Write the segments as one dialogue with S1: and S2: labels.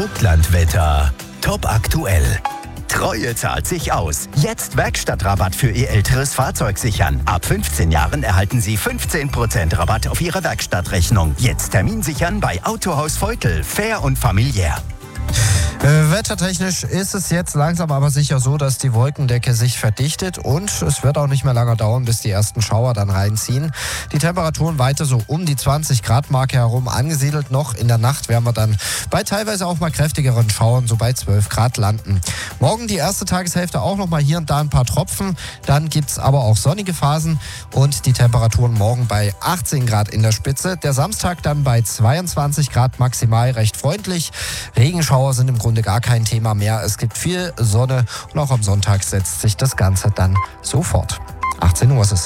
S1: Vogtlandwetter. Top aktuell. Treue zahlt sich aus. Jetzt Werkstattrabatt für Ihr älteres Fahrzeug sichern. Ab 15 Jahren erhalten Sie 15% Rabatt auf Ihre Werkstattrechnung. Jetzt Termin sichern bei Autohaus Feutel. Fair und familiär.
S2: Wettertechnisch ist es jetzt langsam aber sicher so, dass die Wolkendecke sich verdichtet und es wird auch nicht mehr lange dauern, bis die ersten Schauer dann reinziehen. Die Temperaturen weiter so um die 20 Grad Marke herum angesiedelt. Noch in der Nacht werden wir dann bei teilweise auch mal kräftigeren Schauern so bei 12 Grad landen. Morgen die erste Tageshälfte auch noch mal hier und da ein paar Tropfen. Dann gibt es aber auch sonnige Phasen und die Temperaturen morgen bei 18 Grad in der Spitze. Der Samstag dann bei 22 Grad maximal, recht freundlich. Regenschauer sind im Grunde gar kein Thema mehr. Es gibt viel Sonne und auch am Sonntag setzt sich das Ganze dann sofort. 18 Uhr ist es.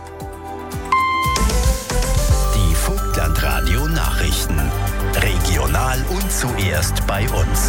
S1: Die Vogtlandradio Nachrichten. Regional und zuerst bei uns.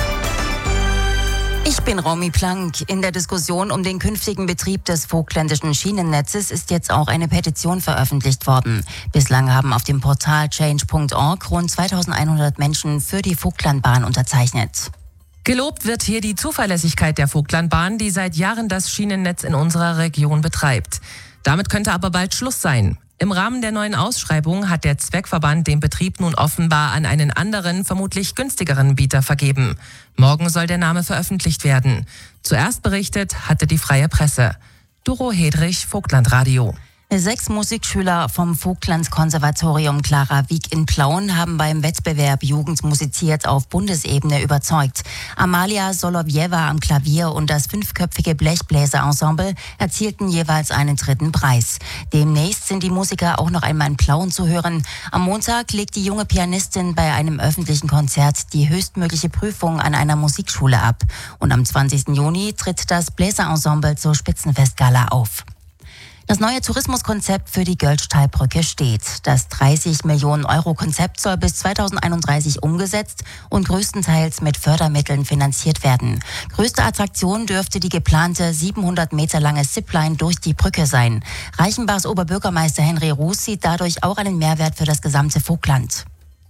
S3: Ich bin Romy Plank. In der Diskussion um den künftigen Betrieb des vogtländischen Schienennetzes ist jetzt auch eine Petition veröffentlicht worden. Bislang haben auf dem Portal change.org rund 2100 Menschen für die Vogtlandbahn unterzeichnet.
S4: Gelobt wird hier die Zuverlässigkeit der Vogtlandbahn, die seit Jahren das Schienennetz in unserer Region betreibt. Damit könnte aber bald Schluss sein. Im Rahmen der neuen Ausschreibung hat der Zweckverband den Betrieb nun offenbar an einen anderen, vermutlich günstigeren Bieter vergeben. Morgen soll der Name veröffentlicht werden. Zuerst berichtet hatte die Freie Presse. Doro Hedrich, Vogtlandradio.
S3: 6 Musikschüler vom Vogtlandskonservatorium Clara Wieck in Plauen haben beim Wettbewerb Jugend musiziert auf Bundesebene überzeugt. Amalia Solowjewa am Klavier und das 5-köpfige Blechbläserensemble erzielten jeweils einen 3. Preis. Demnächst sind die Musiker auch noch einmal in Plauen zu hören. Am Montag legt die junge Pianistin bei einem öffentlichen Konzert die höchstmögliche Prüfung an einer Musikschule ab. Und am 20. Juni tritt das Bläserensemble zur Spitzenfestgala auf. Das neue Tourismuskonzept für die Göllstallbrücke steht. Das 30 Millionen Euro Konzept soll bis 2031 umgesetzt und größtenteils mit Fördermitteln finanziert werden. Größte Attraktion dürfte die geplante 700 Meter lange Zipline durch die Brücke sein. Reichenbachs Oberbürgermeister Henry Ruß sieht dadurch auch einen Mehrwert für das gesamte Vogtland.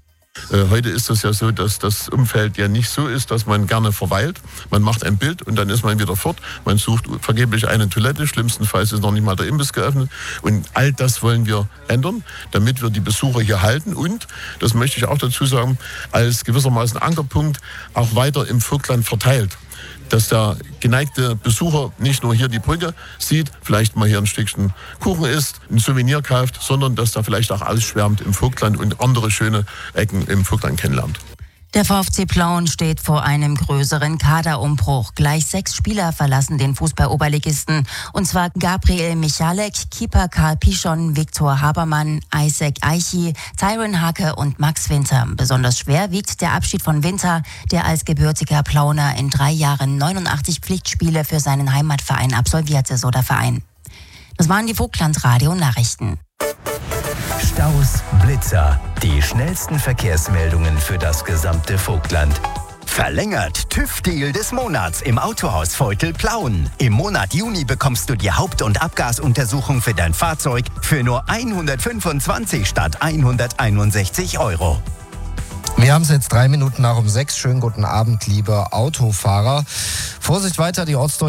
S5: Heute ist es ja so, dass das Umfeld ja nicht so ist, dass man gerne verweilt. Man macht ein Bild und dann ist man wieder fort. Man sucht vergeblich eine Toilette. Schlimmstenfalls ist noch nicht mal der Imbiss geöffnet. Und all das wollen wir ändern, damit wir die Besucher hier halten. Und, das möchte ich auch dazu sagen, als gewissermaßen Ankerpunkt auch weiter im Vogtland verteilt. Dass der geneigte Besucher nicht nur hier die Brücke sieht, vielleicht mal hier ein Stückchen Kuchen isst, ein Souvenir kauft, sondern dass er vielleicht auch ausschwärmt im Vogtland und andere schöne Ecken im Vogtland kennenlernt.
S3: Der VfC Plauen steht vor einem größeren Kaderumbruch. Gleich 6 Spieler verlassen den Fußball-Oberligisten. Und zwar Gabriel Michalek, Keeper Karl Pischon, Viktor Habermann, Isaac Aichi, Tyron Hake und Max Winter. Besonders schwer wiegt der Abschied von Winter, der als gebürtiger Plauner in 3 Jahren 89 Pflichtspiele für seinen Heimatverein absolvierte, so der Verein. Das waren die Vogtlandradio-Nachrichten.
S1: Staus, Blitzer, die schnellsten Verkehrsmeldungen für das gesamte Vogtland. Verlängert TÜV-Deal des Monats im Autohaus Feutel Plauen. Im Monat Juni bekommst du die Haupt- und Abgasuntersuchung für dein Fahrzeug für nur 125 statt 161 Euro.
S2: Wir haben es jetzt 3 Minuten nach um 6. Schönen guten Abend, liebe Autofahrer. Vorsicht weiter, die